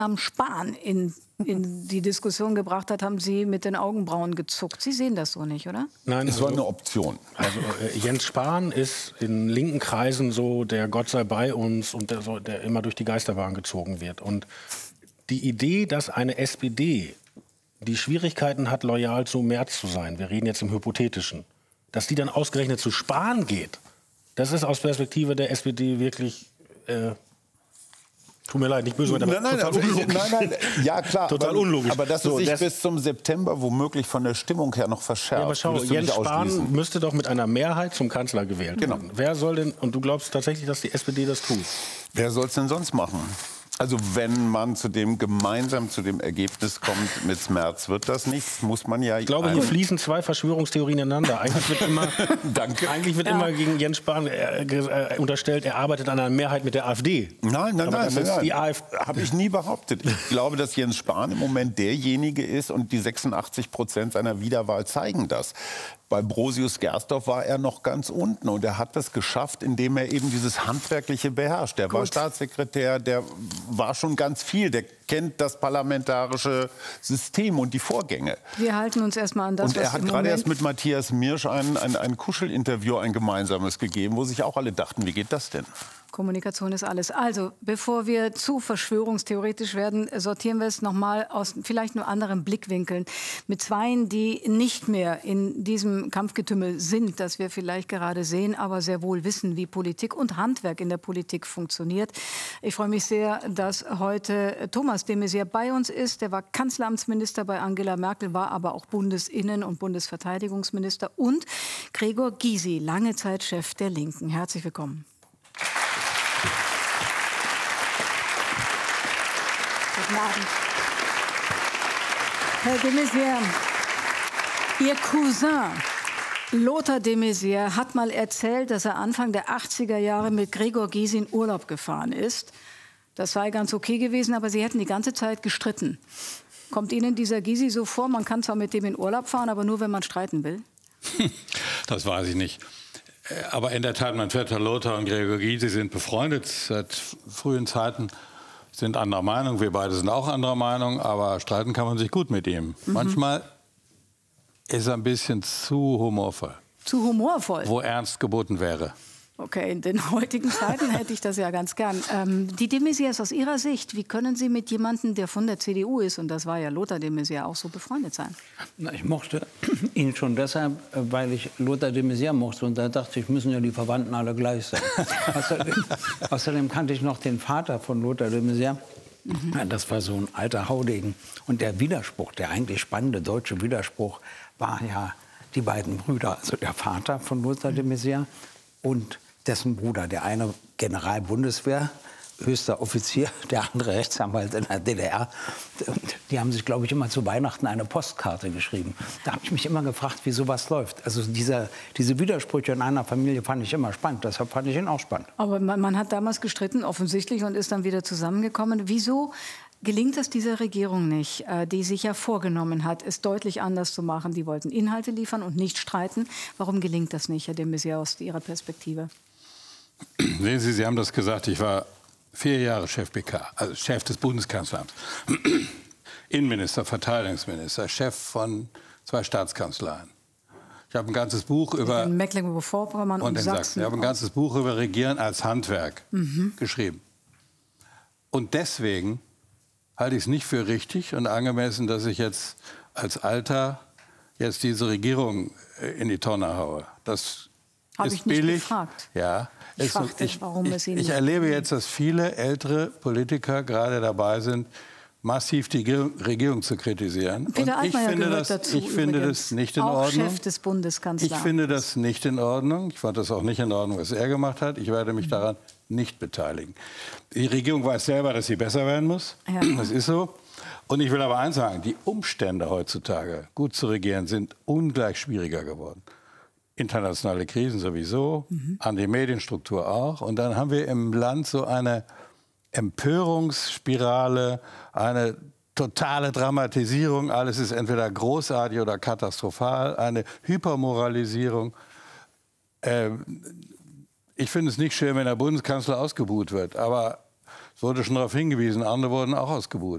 Namen Spahn in die Diskussion gebracht hat, haben Sie mit den Augenbrauen gezuckt. Sie sehen das so nicht, oder? Nein, es war eine Option. Also Jens Spahn ist in linken Kreisen so der Gott sei bei uns und der immer durch die Geisterbahn gezogen wird. Und die Idee, dass eine SPD, die Schwierigkeiten hat, loyal zu Merz zu sein, wir reden jetzt im Hypothetischen, dass die dann ausgerechnet zu Spahn geht, das ist aus Perspektive der SPD wirklich... Tut mir leid, nicht böse, aber total unlogisch. Nein, ja klar, total unlogisch. Aber dass es sich bis zum September womöglich von der Stimmung her noch verschärft. Ja, aber schau, Jens Spahn müsste doch mit einer Mehrheit zum Kanzler gewählt werden. Genau. Wer soll denn, und du glaubst tatsächlich, dass die SPD das tut? Wer soll es denn sonst machen? Also wenn man gemeinsam zu dem Ergebnis kommt, mit Merz wird das nichts, muss man ja... Ich glaube, hier fließen zwei Verschwörungstheorien ineinander. Eigentlich wird immer gegen Jens Spahn unterstellt, er arbeitet an einer Mehrheit mit der AfD. Nein. Die AfD habe ich nie behauptet. Ich glaube, dass Jens Spahn im Moment derjenige ist und die 86% seiner Wiederwahl zeigen das. Bei Brosius Gersdorf war er noch ganz unten und er hat das geschafft, indem er eben dieses Handwerkliche beherrscht. Der war Staatssekretär, der war schon ganz viel, der kennt das parlamentarische System und die Vorgänge. Wir halten uns erstmal an das, und er hat gerade erst mit Matthias Mirsch ein Kuschelinterview, ein gemeinsames gegeben, wo sich auch alle dachten, wie geht das denn? Kommunikation ist alles. Also, bevor wir zu verschwörungstheoretisch werden, sortieren wir es nochmal aus vielleicht nur anderen Blickwinkeln. Mit Zweien, die nicht mehr in diesem Kampfgetümmel sind, das wir vielleicht gerade sehen, aber sehr wohl wissen, wie Politik und Handwerk in der Politik funktioniert. Ich freue mich sehr, dass heute Thomas de Maizière bei uns ist. Der war Kanzleramtsminister bei Angela Merkel, war aber auch Bundesinnen- und Bundesverteidigungsminister. Und Gregor Gysi, lange Zeit Chef der Linken. Herzlich willkommen. Guten Abend. Herr de Maizière, Ihr Cousin Lothar de Maizière hat mal erzählt, dass er Anfang der 80er Jahre mit Gregor Gysi in Urlaub gefahren ist. Das sei ganz okay gewesen, aber sie hätten die ganze Zeit gestritten. Kommt Ihnen dieser Gysi so vor, man kann zwar mit dem in Urlaub fahren, aber nur, wenn man streiten will? Das weiß ich nicht. Aber in der Tat, mein Vetter Lothar und Gregor Gysi sind befreundet seit frühen Zeiten. Sind anderer Meinung, wir beide sind auch anderer Meinung, aber streiten kann man sich gut mit ihm. Manchmal ist er ein bisschen zu humorvoll. Zu humorvoll? Wo ernst geboten wäre. Okay, in den heutigen Zeiten hätte ich das ja ganz gern. Die de Maizière, aus Ihrer Sicht, wie können Sie mit jemandem, der von der CDU ist, und das war ja Lothar de Maizière, auch so befreundet sein? Na, ich mochte ihn schon deshalb, weil ich Lothar de Maizière mochte. Und da dachte ich, müssen ja die Verwandten alle gleich sein. Außerdem kannte ich noch den Vater von Lothar de Maizière. Ja, das war so ein alter Haudegen. Und der Widerspruch, der eigentlich spannende deutsche Widerspruch, war ja die beiden Brüder. Also der Vater von Lothar de Maizière und dessen Bruder, der eine Generalbundeswehr, höchster Offizier, der andere Rechtsanwalt in der DDR. Die haben sich, glaube ich, immer zu Weihnachten eine Postkarte geschrieben. Da habe ich mich immer gefragt, wie sowas läuft. Also diese Widersprüche in einer Familie fand ich immer spannend. Deshalb fand ich ihn auch spannend. Aber man hat damals gestritten, offensichtlich, und ist dann wieder zusammengekommen. Wieso gelingt es dieser Regierung nicht, die sich ja vorgenommen hat, es deutlich anders zu machen? Die wollten Inhalte liefern und nicht streiten. Warum gelingt das nicht, Herr de Maizière, aus Ihrer Perspektive? Sehen Sie, Sie haben das gesagt, ich war 4 Jahre Chef BK, also Chef des Bundeskanzleramts, Innenminister, Verteidigungsminister, Chef von 2 Staatskanzleien. Ich habe ein ganzes Buch über Mecklenburg-Vorpommern und Sachsen. Ich habe ein ganzes Buch über Regieren als Handwerk geschrieben. Und deswegen halte ich es nicht für richtig und angemessen, dass ich jetzt als Alter jetzt diese Regierung in die Tonne haue. Das ist billig. Gefragt. Ja. Ich erlebe jetzt, dass viele ältere Politiker gerade dabei sind, massiv die Regierung zu kritisieren. Peter Altmaier gehört dazu. Ich finde das nicht in Ordnung. Chef des Bundeskanzlers. Ich finde das nicht in Ordnung. Ich fand das auch nicht in Ordnung, was er gemacht hat. Ich werde mich daran nicht beteiligen. Die Regierung weiß selber, dass sie besser werden muss. Ja. Das ist so. Und ich will aber eins sagen, die Umstände heutzutage, gut zu regieren, sind ungleich schwieriger geworden. Internationale Krisen sowieso, an die Medienstruktur auch. Und dann haben wir im Land so eine Empörungsspirale, eine totale Dramatisierung. Alles ist entweder großartig oder katastrophal, eine Hypermoralisierung. Ich finde es nicht schön, wenn der Bundeskanzler ausgebuht wird. Aber es wurde schon darauf hingewiesen, andere wurden auch ausgebuht.